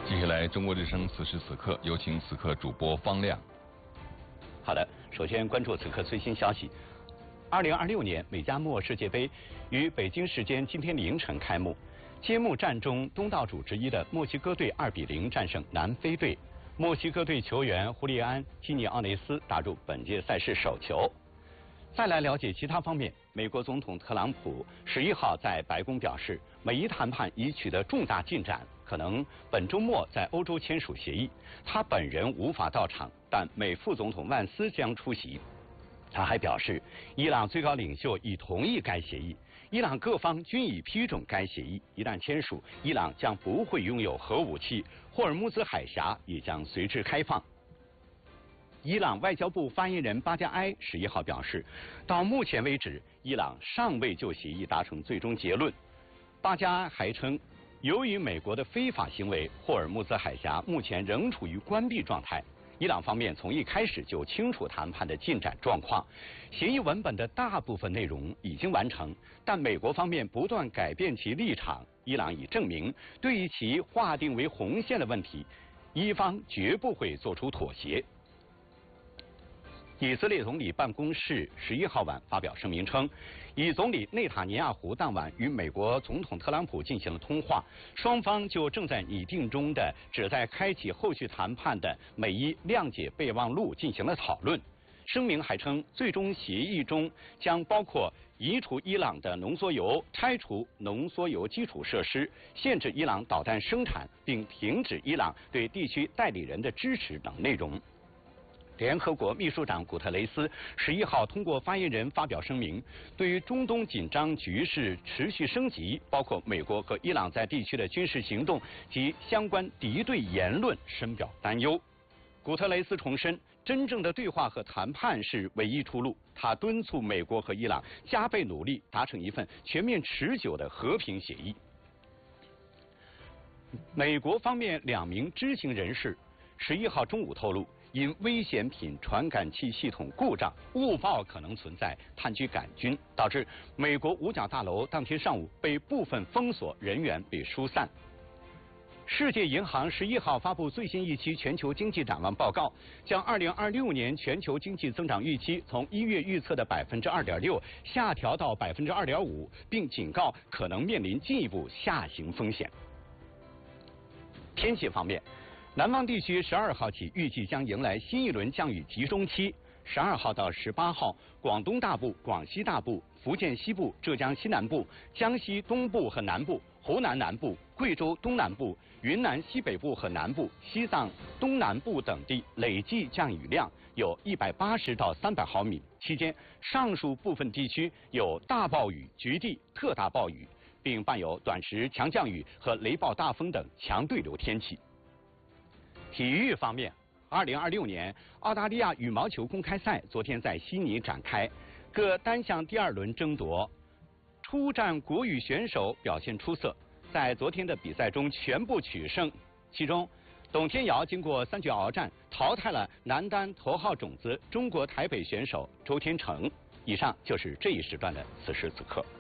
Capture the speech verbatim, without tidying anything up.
接下来，中国之声此时此刻，有请此刻主播方亮。 好的，首先关注此刻最新消息。二零二六年美加墨世界杯于北京时间今天凌晨开幕，揭幕战中东道主之一的墨西哥队二比零战胜南非队，墨西哥队球员胡利安·基尼奥内斯打入本届赛事首球。再来了解其他方面，美国总统特朗普十一号在白宫表示，美伊谈判已取得重大进展，可能本周末在欧洲签署协议。他本人无法到场，但美副总统万斯将出席。他还表示，伊朗最高领袖已同意该协议，伊朗各方均已批准该协议。一旦签署，伊朗将不会拥有核武器，霍尔木兹海峡也将随之开放。伊朗外交部发言人巴加埃十一号表示，到目前为止，伊朗尚未就协议达成最终结论。巴加埃还称，由于美国的非法行为，霍尔木兹海峡目前仍处于关闭状态。伊朗方面从一开始就清楚谈判的进展状况，协议文本的大部分内容已经完成，但美国方面不断改变其立场。伊朗已证明，对于其划定为红线的问题，伊方绝不会做出妥协。以色列总理办公室十一号晚发表声明称，以总理内塔尼亚胡当晚与美国总统特朗普进行了通话，双方就正在拟定中的旨在开启后续谈判的美伊谅解备忘录进行了讨论。声明还称，最终协议中将包括移除伊朗的浓缩铀、拆除浓缩铀基础设施、限制伊朗导弹生产，并停止伊朗对地区代理人的支持等内容。联合国秘书长古特雷斯十一号通过发言人发表声明，对于中东紧张局势持续升级，包括美国和伊朗在地区的军事行动及相关敌对言论深表担忧。古特雷斯重申，真正的对话和谈判是唯一出路。他敦促美国和伊朗加倍努力，达成一份全面持久的和平协议。美国方面两名知情人士十一号中午透露，因危险品传感器系统故障，误报可能存在炭疽杆菌，导致美国五角大楼当天上午被部分封锁，人员被疏散。世界银行十一号发布最新一期全球经济展望报告，将二零二六年全球经济增长预期从一月预测的百分之二点六下调到百分之二点五，并警告可能面临进一步下行风险。天气方面，南方地区十二号起预计将迎来新一轮降雨集中期。十二号到十八号，广东大部、广西大部、福建西部、浙江西南部、江西东部和南部、湖南南部、贵州东南部、云南西北部和南部、西藏东南部等地累计降雨量有一百八十到三百毫米。期间，上述部分地区有大暴雨、局地特大暴雨，并伴有短时强降雨和雷暴大风等强对流天气。体育方面，二零二六年澳大利亚羽毛球公开赛昨天在悉尼展开，各单项第二轮争夺，出战国羽选手表现出色，在昨天的比赛中全部取胜。其中，董天瑶经过三局鏖战，淘汰了男单头号种子中国台北选手周天成。以上就是这一时段的此时此刻。